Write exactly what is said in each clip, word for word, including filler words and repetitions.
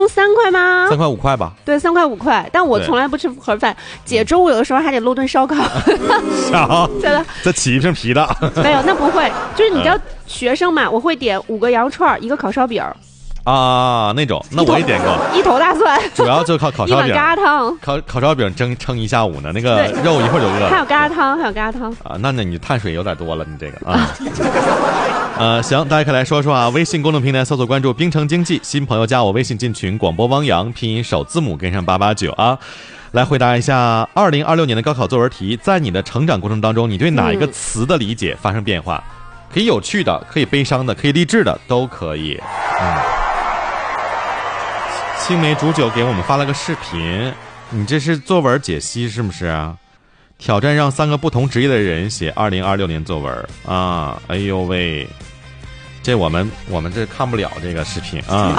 三块吗？ 三块五块吧。 对，三块五块。但我从来不吃盒饭，姐中午有的时候还得搂顿烧烤。 啥？ 真的？ 再起一瓶啤的？ 没有，那不会。就是你知道学生嘛，我会点五个羊肉串，一个烤烧饼。 啊，那种，那我也点过一头大蒜， 主要就靠烤烧饼， 一碗疙瘩汤， 烤烤烧饼蒸撑一下午呢，那个肉一会儿就饿了。 还有疙瘩汤，还有疙瘩汤啊，那那你碳水有点多了，你这个啊。呃，行，大家可以来说说啊，微信公众平台搜索关注冰城经济，新朋友加我微信进群，广播汪洋，拼音首字母跟上八八九啊。来回答一下二零二六年的高考作文题，在你的成长过程当中，你对哪一个词的理解发生变化？嗯、可以有趣的，可以悲伤的，可以励志的，都可以。嗯。青梅煮酒给我们发了个视频，你这是作文解析是不是啊？挑战让三个不同职业的人写二零二六年作文啊！哎呦喂，这我们我们这看不了这个视频啊！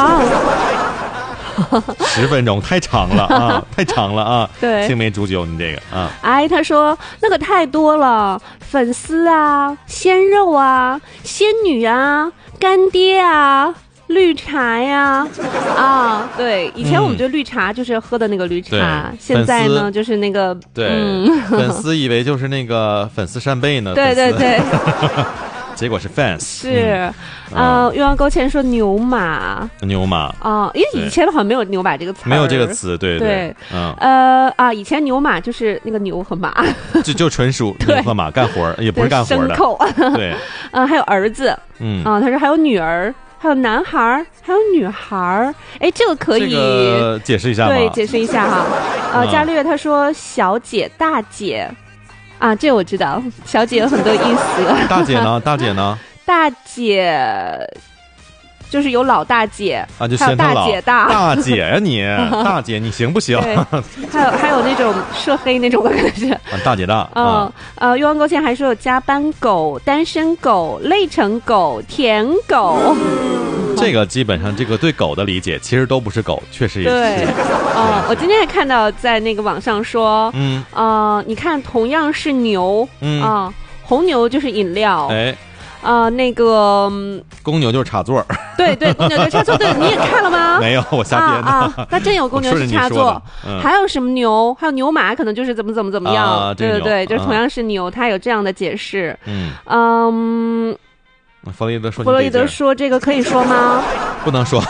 十分钟太长了啊，太长了啊！ 对， 青梅煮酒，你这个啊， 哎，他说那个太多了，粉丝啊，鲜肉啊，仙女啊，干爹啊。绿茶呀，啊，对，以前我们觉得绿茶就是喝的那个绿茶，嗯、现在呢就是那个， 对，嗯、粉丝以为就是那个粉丝扇贝呢， 对对对， 结果是 fans， 是，嗯、呃，欲望勾芡说牛马， 牛马啊、呃，因为以前好像没有牛马这个词， 没有这个词，对对, 对，嗯，呃啊，以前牛马就是那个牛和马， 就就纯属牛和马干活，也不是干活的， 牲口， 对， 嗯、呃，还有儿子，嗯啊、呃，他说还有女儿。还有男孩，还有女孩，哎，这个可以、 这个、解释一下吗？ 对，解释一下哈。呃，伽略他说小姐、大姐，啊，这我知道，小姐有很多意思。 大姐呢？大姐呢？ 大姐就是有老大姐啊，就还有大姐大大姐呀、啊，你大姐你行不行？ 对，还有还有那种涉黑那种的感觉。 啊，大姐大。 嗯、呃、呃，欲望勾芡还说有加班狗、单身狗、累成狗、舔狗。 这个基本上这个对狗的理解其实都不是狗，确实也是。 对，哦、呃，我今天还看到在那个网上说，嗯，呃，你看同样是牛，嗯啊、呃，红牛就是饮料， 哎。 啊、呃，那个公牛就是插座， 对对，公牛就是插座，对，你也看了吗？ 没有，我瞎编的。 啊啊，那真有公牛是插座，嗯、还有什么牛？还有牛马，可能就是怎么怎么怎么样？ 啊、 对对对，就是同样是牛，它有这样的解释。 嗯嗯， 弗洛伊德说， 弗洛伊德说这个可以说吗？ 不能说。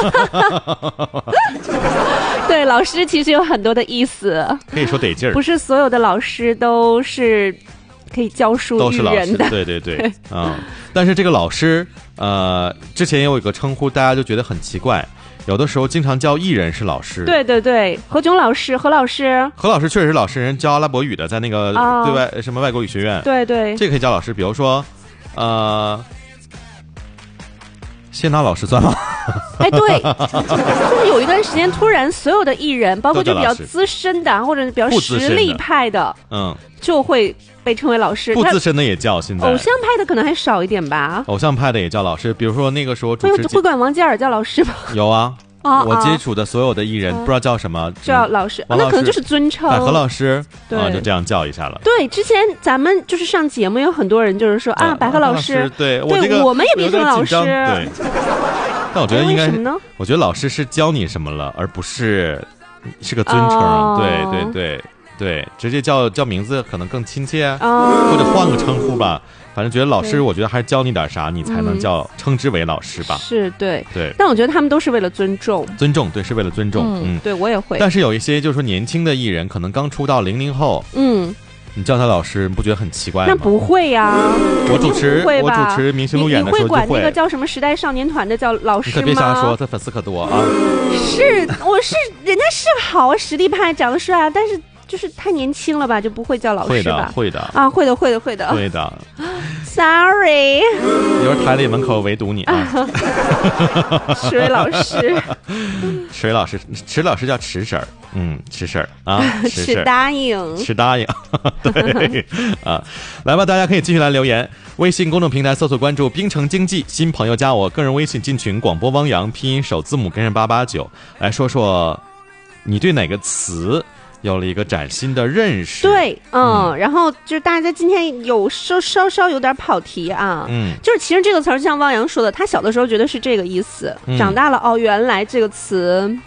对，老师其实有很多的意思， 可以说得劲儿， 不是所有的老师都是。可以教书育人的， 对对对，啊、嗯！但是这个老师，呃，之前也有一个称呼，大家就觉得很奇怪，有的时候经常叫艺人是老师， 对对对，何炅老师、何老师， 何老师确实是老师，人教阿拉伯语的，在那个对外、哦、什么外国语学院， 对对， 这个可以叫老师，比如说，呃。谢娜老师算吗？ 哎，对，就是有一段时间，突然所有的艺人，包括就比较资深的，或者比较实力派的， 嗯， 就会被称为老师。 不资深的也叫现在。 偶像派的可能还少一点吧。 偶像派的也叫老师，比如说那个时候主持。 会管王嘉尔叫老师吗？ 有啊。哦、我接触的所有的艺人、哦、不知道叫什么， 叫老师， 王老师、 哦、那可能就是尊称。 哎，何老师， 对、 啊，就这样叫一下了。 对，之前咱们就是上节目，有很多人就是说啊，百合老师， 对， 对， 我这个我们也变成老师。 对，但我觉得应该， 什么呢？ 我觉得老师是教你什么了，而不是是个尊称。哦、对对对对，直接叫叫名字可能更亲切，哦、或者换个称呼吧。反正觉得老师，我觉得还是教你点啥，你才能叫、嗯、称之为老师吧。 是，对， 对。 但我觉得他们都是为了尊重， 尊重，对，是为了尊重。嗯， 嗯对我也会。 但是有一些就是说年轻的艺人，可能刚出道零零后，嗯，你叫他老师，你不觉得很奇怪吗？ 那不会呀、啊， 我主持我主持明星路演的时候就会。 你会管那个叫什么时代少年团的叫老师吗？ 你可别瞎说，他粉丝可多啊。 是，我是人家是好实力派，长得帅，但是。就是太年轻了吧，就不会叫老师吧？ 会的，会的啊，会的，会的，会的， 会的。 Sorry， 一会儿台里门口围堵你啊！ 水老师， 水老师，池老师叫池婶儿，嗯，池婶儿啊， 池答应， 池答应，对啊，来吧，大家可以继续来留言，微信公众平台搜索关注“冰城经济”，新朋友加我个人微信进群，广播汪洋拼音首字母跟上八八九，来说说你对哪个词？ 有了一个崭新的认识。 对，嗯，嗯然后就是大家今天有稍稍稍有点跑题啊， 嗯， 就是其实这个词儿像汪洋说的，他小的时候觉得是这个意思，嗯、长大了哦，原来这个词